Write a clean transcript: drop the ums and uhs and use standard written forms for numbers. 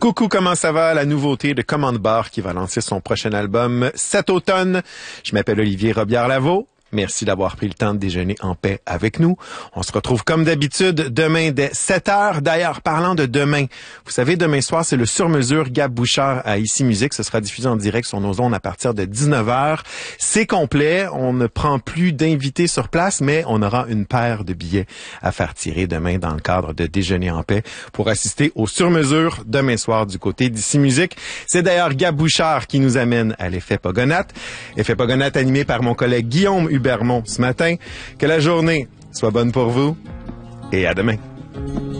Coucou, comment ça va? La nouveauté de Commande Bar qui va lancer son prochain album cet automne. Je m'appelle Olivier Robillard-Lavaux. Merci d'avoir pris le temps de déjeuner en paix avec nous. On se retrouve comme d'habitude demain dès 7h. D'ailleurs, parlant de demain, vous savez, demain soir, c'est le sur-mesure Gab Bouchard à Ici Musique. Ce sera diffusé en direct sur nos ondes à partir de 19h. C'est complet. On ne prend plus d'invités sur place, mais on aura une paire de billets à faire tirer demain dans le cadre de Déjeuner en paix pour assister au sur-mesure demain soir du côté d'Ici Musique. C'est d'ailleurs Gab Bouchard qui nous amène à l'Effet Pogonate. Effet Pogonate animé par mon collègue Guillaume Hubermont ce matin. Que la journée soit bonne pour vous et à demain.